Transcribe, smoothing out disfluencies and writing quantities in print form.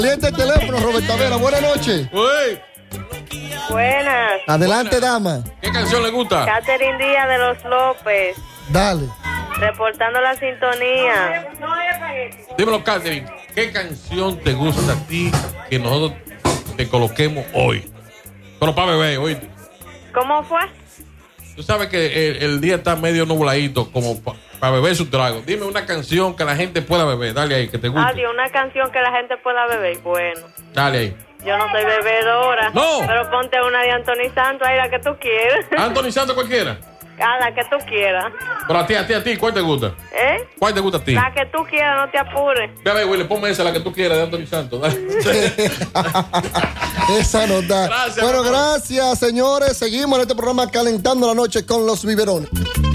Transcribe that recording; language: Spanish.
Caliente el teléfono, Roberta Vera. Buenas noches. Uy. Buenas. Adelante, dama. ¿Qué canción le gusta? Catherine Díaz de los López. Dale. Reportando la sintonía. Dímelo, Catherine, ¿qué canción te gusta a ti que nosotros te coloquemos hoy? Pero para beber, hoy. ¿Cómo fue? Tú sabes que el día está medio nubladito, como para beber su trago. Dime una canción que la gente pueda beber. Dale ahí, que te guste. Adiós, una canción que la gente pueda beber. Bueno, Dale ahí. yo no soy bebedora. No. Pero ponte una de Anthony Santos, ahí la que tú quieras. Anthony Santos cualquiera. A la que tú quieras. Pero a ti, ¿cuál te gusta? ¿Eh? ¿Cuál te gusta a ti? La que tú quieras, no te apures. Ve a ver, Willy, ponme esa, la que tú quieras de Anthony Santos. Dale. Esa nos da. Gracias, Bueno, amor. gracias, señores. Seguimos en este programa Calentando la Noche con los Biberones.